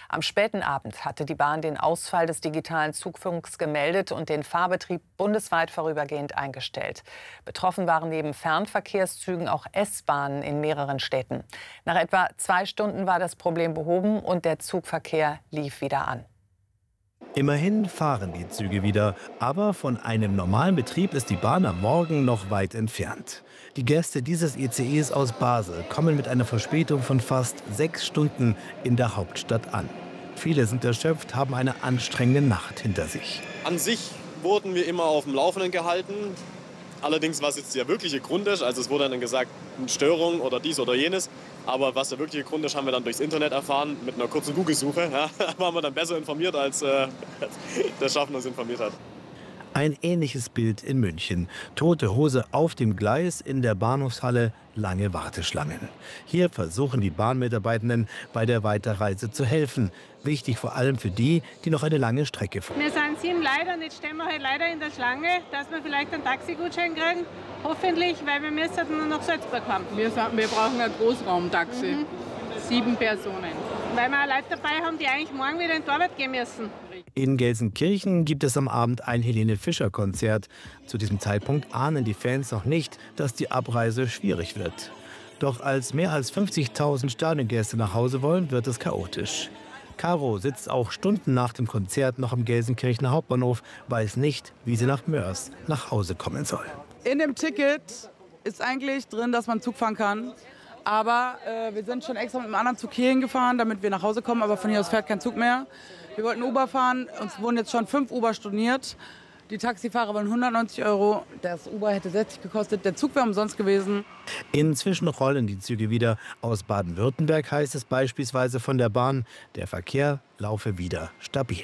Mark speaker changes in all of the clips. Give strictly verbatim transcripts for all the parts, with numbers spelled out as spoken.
Speaker 1: Am späten Abend hatte die Bahn den Ausfall des digitalen Zugfunks gemeldet und den Fahrbetrieb bundesweit vorübergehend eingestellt. Betroffen waren neben Fernverkehrszügen auch S-Bahnen in mehreren Städten. Nach etwa zwei Stunden war das Problem behoben und der Zugverkehr lief wieder an.
Speaker 2: Immerhin fahren die Züge wieder, aber von einem normalen Betrieb ist die Bahn am Morgen noch weit entfernt. Die Gäste dieses I C Es aus Basel kommen mit einer Verspätung von fast sechs Stunden in der Hauptstadt an. Viele sind erschöpft, haben eine anstrengende Nacht hinter sich.
Speaker 3: An sich wurden wir immer auf dem Laufenden gehalten. Allerdings, was jetzt der wirkliche Grund ist, also es wurde dann gesagt, eine Störung oder dies oder jenes. Aber was der wirkliche Grund ist, haben wir dann durchs Internet erfahren, mit einer kurzen Google-Suche. Ja, waren wir dann besser informiert, als äh, der Schaffner uns informiert hat.
Speaker 2: Ein ähnliches Bild in München. Tote Hose auf dem Gleis, in der Bahnhofshalle lange Warteschlangen. Hier versuchen die Bahnmitarbeitenden bei der Weiterreise zu helfen. Wichtig vor allem für die, die noch eine lange Strecke fahren.
Speaker 4: Wir sind sieben Leute und jetzt stehen wir halt leider in der Schlange, dass wir vielleicht einen Taxigutschein kriegen. Hoffentlich, weil wir müssen nur nach Salzburg kommen.
Speaker 5: Wir, wir brauchen ein Großraumtaxi. Mhm. Sieben Personen.
Speaker 4: Weil wir auch Leute dabei haben, die eigentlich morgen wieder in die Arbeit gehen müssen.
Speaker 2: In Gelsenkirchen gibt es am Abend ein Helene-Fischer-Konzert. Zu diesem Zeitpunkt ahnen die Fans noch nicht, dass die Abreise schwierig wird. Doch als mehr als fünfzigtausend Stadiongäste nach Hause wollen, wird es chaotisch. Caro sitzt auch Stunden nach dem Konzert noch am Gelsenkirchener Hauptbahnhof, weiß nicht, wie sie nach Moers nach Hause kommen soll.
Speaker 6: In dem Ticket ist eigentlich drin, dass man Zug fahren kann. Aber äh, wir sind schon extra mit einem anderen Zug hierhin gefahren, damit wir nach Hause kommen. Aber von hier aus fährt kein Zug mehr. Wir wollten Uber fahren. Uns wurden jetzt schon fünf Uber storniert. Die Taxifahrer wollen hundertneunzig Euro. Das Uber hätte sechzig gekostet. Der Zug wäre umsonst gewesen.
Speaker 2: Inzwischen rollen die Züge wieder. Aus Baden-Württemberg heißt es beispielsweise von der Bahn, der Verkehr laufe wieder stabil.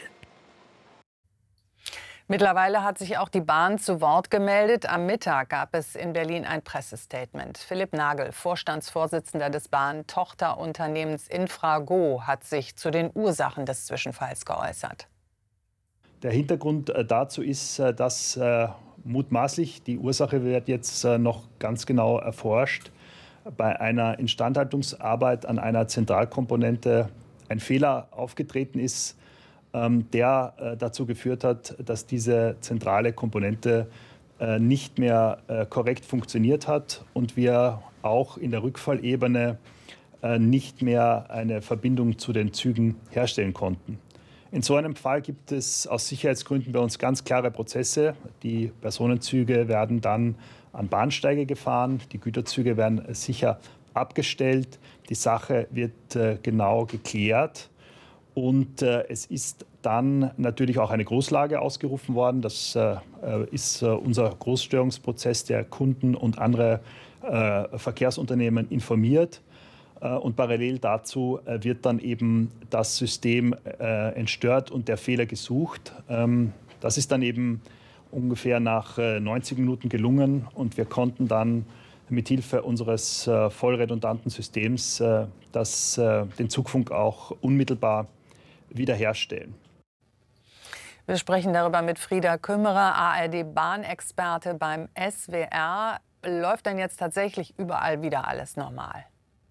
Speaker 1: Mittlerweile hat sich auch die Bahn zu Wort gemeldet. Am Mittag gab es in Berlin ein Pressestatement. Philipp Nagel, Vorstandsvorsitzender des Bahn-Tochterunternehmens Infrago, hat sich zu den Ursachen des Zwischenfalls geäußert.
Speaker 7: Der Hintergrund dazu ist, dass äh, mutmaßlich, die Ursache wird jetzt äh, noch ganz genau erforscht, bei einer Instandhaltungsarbeit an einer Zentralkomponente ein Fehler aufgetreten ist, der äh, dazu geführt hat, dass diese zentrale Komponente äh, nicht mehr äh, korrekt funktioniert hat und wir auch in der Rückfallebene äh, nicht mehr eine Verbindung zu den Zügen herstellen konnten. In so einem Fall gibt es aus Sicherheitsgründen bei uns ganz klare Prozesse. Die Personenzüge werden dann an Bahnsteige gefahren, die Güterzüge werden sicher abgestellt, die Sache wird äh, genau geklärt. Und äh, es ist dann natürlich auch eine Großlage ausgerufen worden. Das äh, ist äh, unser Großstörungsprozess, der Kunden und andere äh, Verkehrsunternehmen informiert. Äh, und parallel dazu äh, wird dann eben das System äh, entstört und der Fehler gesucht. Ähm, das ist dann eben ungefähr nach äh, neunzig Minuten gelungen. Und wir konnten dann mithilfe unseres äh, vollredundanten Systems äh, das, äh, den Zugfunk auch unmittelbar wiederherstellen.
Speaker 1: Wir sprechen darüber mit Frieda Kümmerer, A R D-Bahnexperte beim S W R. Läuft denn jetzt tatsächlich überall wieder alles normal?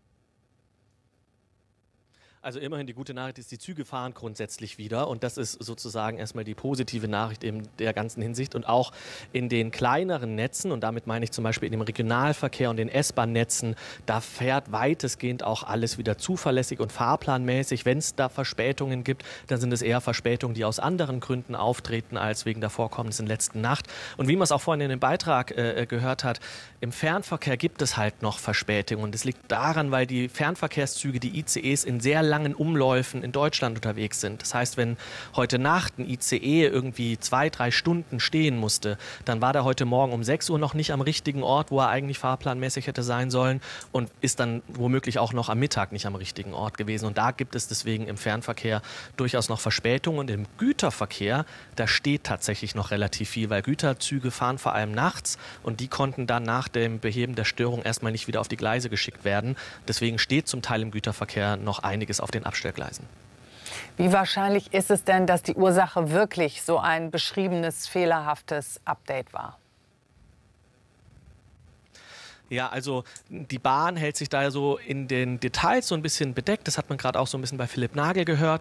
Speaker 8: Also immerhin die gute Nachricht ist, die Züge fahren grundsätzlich wieder und das ist sozusagen erstmal die positive Nachricht in der ganzen Hinsicht und auch in den kleineren Netzen und damit meine ich zum Beispiel in dem Regionalverkehr und den S-Bahn-Netzen, da fährt weitestgehend auch alles wieder zuverlässig und fahrplanmäßig. Wenn es da Verspätungen gibt, dann sind es eher Verspätungen, die aus anderen Gründen auftreten als wegen der Vorkommnisse in der letzten Nacht. Und wie man es auch vorhin in dem Beitrag äh, gehört hat, im Fernverkehr gibt es halt noch Verspätungen und das liegt daran, weil die Fernverkehrszüge, die I C Es in sehr langen Umläufen in Deutschland unterwegs sind. Das heißt, wenn heute Nacht ein I C E irgendwie zwei, drei Stunden stehen musste, dann war der heute Morgen um sechs Uhr noch nicht am richtigen Ort, wo er eigentlich fahrplanmäßig hätte sein sollen und ist dann womöglich auch noch am Mittag nicht am richtigen Ort gewesen. Und da gibt es deswegen im Fernverkehr durchaus noch Verspätungen. Und im Güterverkehr, da steht tatsächlich noch relativ viel, weil Güterzüge fahren vor allem nachts und die konnten dann nach dem Beheben der Störung erstmal nicht wieder auf die Gleise geschickt werden. Deswegen steht zum Teil im Güterverkehr noch einiges auf den Abstellgleisen.
Speaker 1: Wie wahrscheinlich ist es denn, dass die Ursache wirklich so ein beschriebenes, fehlerhaftes Update war?
Speaker 8: Ja, also die Bahn hält sich da so in den Details so ein bisschen bedeckt. Das hat man gerade auch so ein bisschen bei Philipp Nagel gehört.